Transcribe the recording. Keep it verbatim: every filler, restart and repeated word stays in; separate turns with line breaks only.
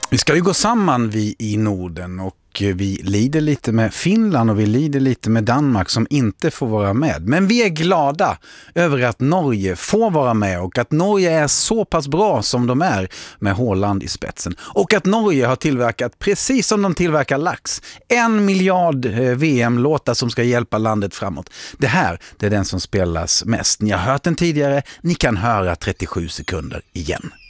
Vi ska ju gå samman vi i Norden och vi lider lite med Finland och vi lider lite med Danmark som inte får vara med. Men vi är glada över att Norge får vara med och att Norge är så pass bra som de är med Haaland i spetsen. Och att Norge har tillverkat, precis som de tillverkar lax, en miljard V M-låtar som ska hjälpa landet framåt. Det här, det är den som spelas mest. Ni har hört den tidigare, ni kan höra trettiosju sekunder igen.